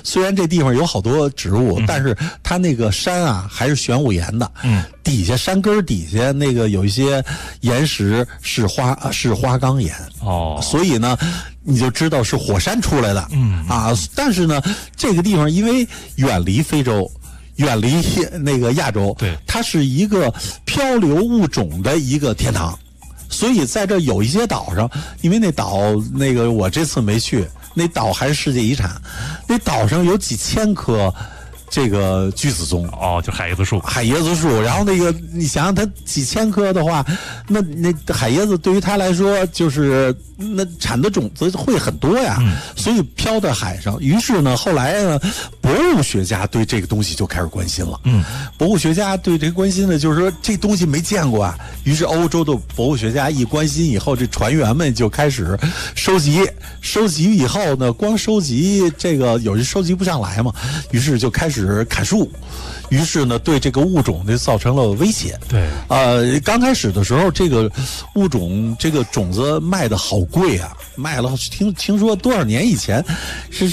虽然这地方有好多植物，但是它那个山啊还是玄武岩的，底下山根底下那个有一些岩石是花岗岩，所以呢你就知道是火山出来的，但是呢这个地方因为远离非洲，远离那个亚洲， 对， 它是一个漂流物种的一个天堂，所以在这有一些岛上，因为那岛那个我这次没去，那岛还是世界遗产，那岛上有几千棵这个巨子棕， 就海椰子树， 然后那个你想想它几千棵的话，那海椰子对于它来说就是那产的种子会很多呀，所以飘在海上。于是呢，后来呢，博物学家对这个东西就开始关心了。博物学家对这个关心呢，就是说这东西没见过啊。于是欧洲的博物学家一关心以后，这船员们就开始收集以后呢，光收集这个有人收集不上来嘛，于是就开始砍树。于是呢，对这个物种就造成了威胁。 对， 刚开始的时候，这个物种这个种子卖的好贵啊，卖了听说多少年以前，是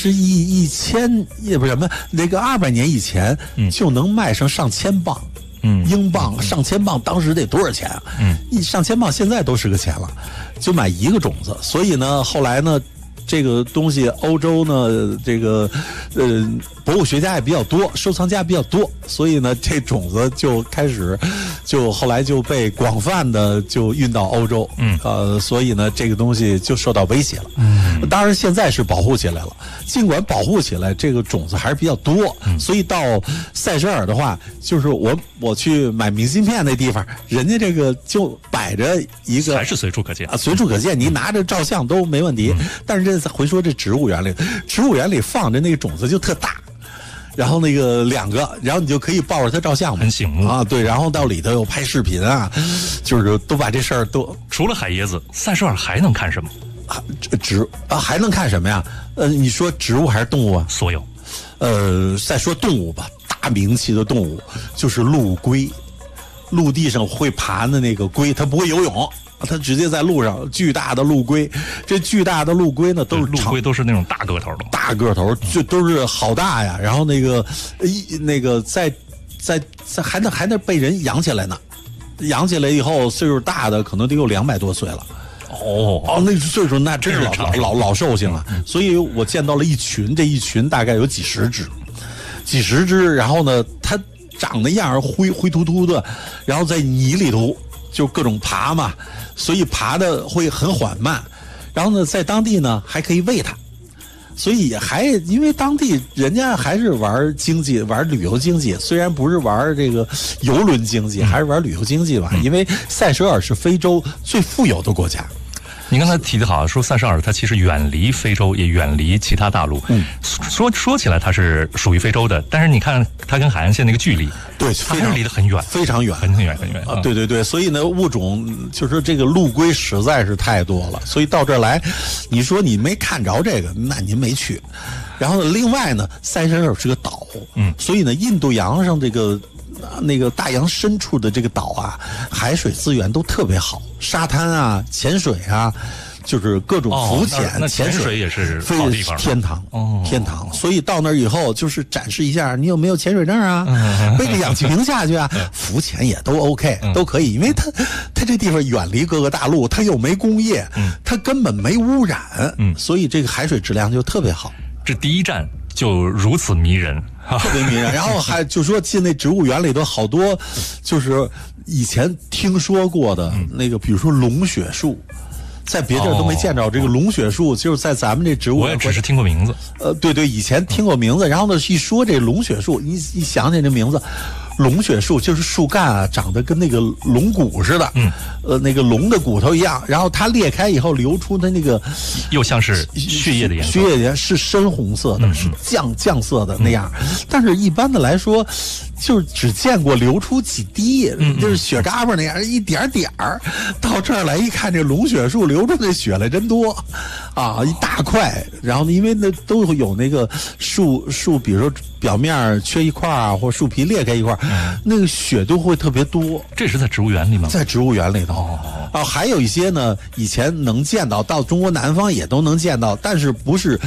1000也不是什么那个200年以前就能卖上上千磅。英镑上千磅，当时得多少钱啊？上千磅现在都是个钱了，就买一个种子。所以呢，后来呢，这个东西欧洲呢，这个博物学家也比较多，收藏家比较多，所以呢，这种子就开始后来就被广泛的就运到欧洲，所以呢，这个东西就受到威胁了。当然现在是保护起来了，尽管保护起来，这个种子还是比较多，所以到塞舌尔的话，就是我去买明信片那地方，人家这个就摆着一个， 还是随处可见啊，随处可见，你拿着照相都没问题。但是这回说这植物园里放着那个种子就特大。然后那个2个，然后你就可以抱着它照相， 很醒目啊！对，然后到里头又拍视频啊，就是都把这事儿都。 除了海椰子，塞舌尔还能看什么？ 还能看什么呀？你说植物还是动物啊？ 所有。 再说动物吧，大名气的动物就是陆龟，陆地上会爬的那个龟，它不会游泳。它直接在路上，巨大的陆龟，这巨大的陆龟呢，都是陆龟都是那种大个头的， 大个头就都是好大呀。然后那个在还能被人养起来呢，养起来以后岁数大的可能得有200多岁了。那岁数那真是老寿星了。所以我见到了这一群大概有几十只，然后呢，它长得样灰秃秃的，然后在泥里头就各种爬嘛。所以爬的会很缓慢，然后呢，在当地呢还可以喂它，所以因为当地人家还是玩经济，玩旅游经济，虽然不是玩这个邮轮经济，还是玩旅游经济吧。因为塞舌尔是非洲最富有的国家。 您刚才提的好，说塞舌尔它其实远离非洲，也远离其他大陆。说起来它是属于非洲的，但是你看它跟海岸线那个距离， 对， 它还是离得很远， 非常远， 很远啊！对，所以呢，物种就是这个陆龟实在是太多了，所以到这儿来，你说你没看着这个，那您没去。然后另外呢，塞舌尔是个岛，所以呢，印度洋上这个。那个大洋深处的这个岛啊，海水资源都特别好，沙滩啊、潜水啊，就是各种浮潜、 那潜水也是好地方， 天堂。所以到那儿以后，就是展示一下你有没有潜水证啊，背着氧气瓶下去啊，浮潜也都 OK，都可以，因为它这地方远离各个大陆，它又没工业，它根本没污染，所以这个海水质量就特别好。 这第一站就如此迷人。 特别迷人，然后还就说进那植物园里头好多，就是以前听说过的那个，比如说龙血树，在别地儿都没见着。这个龙血树就是在咱们这植物园， 我也只是听过名字。 对，以前听过名字，然后呢一说这龙血树，一想起这名字。龙血树就是树干啊，长得跟那个龙骨似的，那个龙的骨头一样，然后它裂开以后流出的那个， 又像是血液的颜色， 血液是深红色的，是酱色的那样。但是一般的来说，就是只见过流出几滴，就是血嘎巴那样一点儿。到这儿来一看，这龙血树流出那血来真多啊，一大块。然后呢，因为那都有那个树，比如说表面缺一块啊，或树皮裂开一块。那个血都会特别多。 这是在植物园里吗？ 在植物园里头。还有一些呢，以前能见到，到中国南方也都能见到，但是不是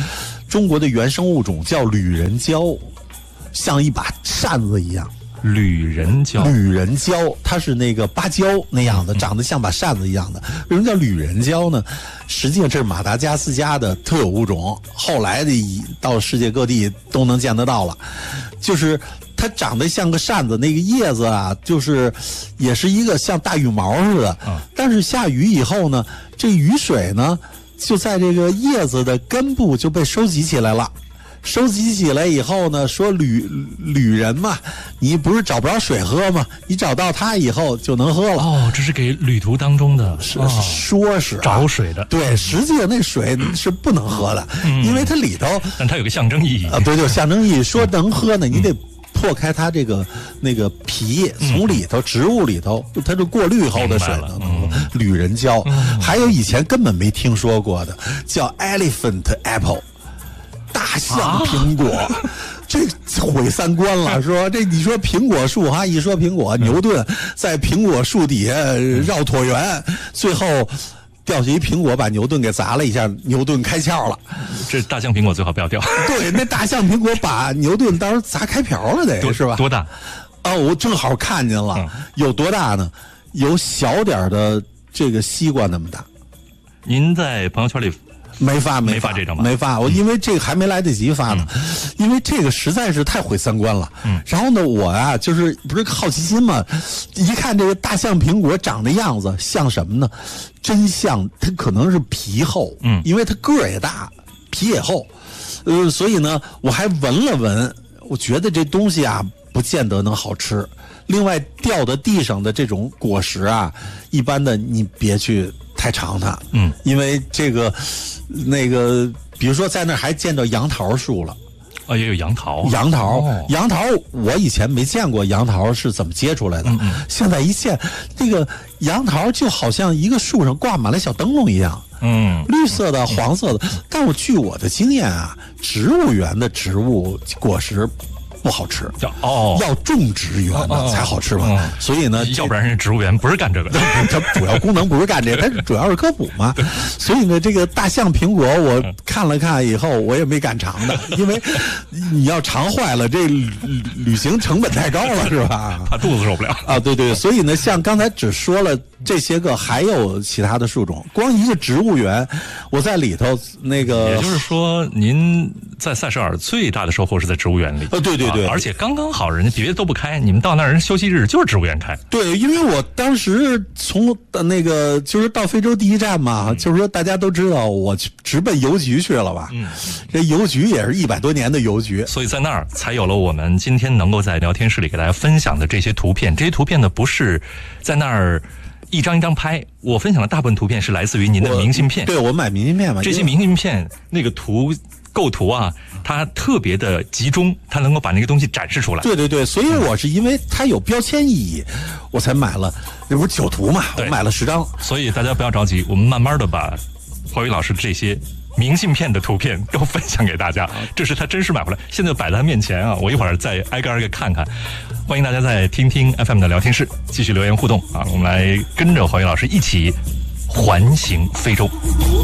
中国的原生物种叫旅人鲛，像一把扇子一样。 旅人鲛， 它是那个芭蕉那样的，长得像把扇子一样的。为什么叫旅人鲛呢？实际上这是马达加斯加的特有物种，后来的到世界各地都能见得到了。就是它长得像个扇子，那个叶子啊，就是也是一个像大羽毛似的。但是下雨以后呢，这雨水呢就在这个叶子的根部就被收集起来了。收集起来以后呢，说旅人嘛，你不是找不着水喝吗？你找到它以后就能喝了。 哦，这是给旅途当中的说是找水的。 对，实际上那水是不能喝的，因为它里头， 但它有个象征意义啊，对，象征意义。说能喝呢，你得破开它这个那个皮，从里头植物里头，它就过滤后的水能喝。旅人鲛，还有以前根本没听说过的，叫 elephant apple。大象苹果，这毁三观了。说这你说苹果树哈，一说苹果，牛顿在苹果树底下绕椭圆，最后掉下一苹果把牛顿给砸了一下，牛顿开窍了。 这大象苹果最好不要掉。 对，那大象苹果把牛顿当时砸开瓢了，得是吧？ 多大？ 我正好看见了，有多大呢？有小点的这个西瓜那么大。 您在朋友圈里？没发这张吧？ 没发，我因为这个还没来得及发呢，因为这个实在是太毁三观了。然后呢，我啊就是不是好奇心嘛，一看这个大象苹果长的样子像什么呢？真像它可能是皮厚，因为它个儿也大，皮也厚，所以呢，我还闻了闻，我觉得这东西啊不见得能好吃。另外，掉到地上的这种果实啊，一般的你别去太尝它，因为这个。那个，比如说在那儿还见到杨桃树了， 也有杨桃。 杨桃，我以前没见过杨桃是怎么结出来的，现在一见，这个杨桃就好像一个树上挂满了小灯笼一样，绿色的、黄色的。但我据我的经验啊，植物园的植物果实不好吃，要种植园的才好吃嘛。所以呢， 要不然人植物园不是干这个的， 它主要功能不是干这个，它主要是科普嘛。所以呢，这个大象苹果我看了看以后，我也没敢尝的，因为你要尝坏了，这旅行成本太高了，是吧？ 怕肚子受不了啊。对，所以呢，像刚才只说了这些个，还有其他的树种。光一个植物园，我在里头那个， 也就是说，您在塞舌尔最大的收获是在植物园里。 对， 而且刚刚好，人家别的都不开，你们到那儿人休息日就是植物园开。 对，因为我当时从那个就是到非洲第一站嘛，就是说大家都知道我直奔邮局去了吧。这邮局也是100多年的邮局， 所以在那儿才有了我们今天能够在聊天室里给大家分享的这些图片。这些图片呢，不是在那儿一张一张拍，我分享的大部分图片是来自于您的明信片。 对，我买明信片嘛， 这些明信片那个构图啊，它特别的集中，它能够把那个东西展示出来。 对，所以我是因为它有标签意义，我才买了。这不是9图嘛，我买了10张。 所以大家不要着急，我们慢慢的把华宇老师这些明信片的图片都分享给大家。这是他真实买回来，现在摆在他面前啊，我一会儿再挨个看看。欢迎大家再听听 FM 的聊天室，继续留言互动啊！我们来跟着华宇老师一起环行非洲。